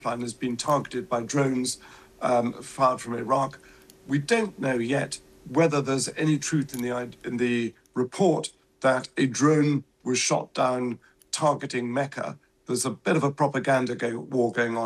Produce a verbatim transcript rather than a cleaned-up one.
pipeline has been targeted by drones um, fired from Iraq. We don't know yet whether there's any truth in the in the report that a drone was shot down targeting Mecca. There's a bit of a propaganda go, war going on.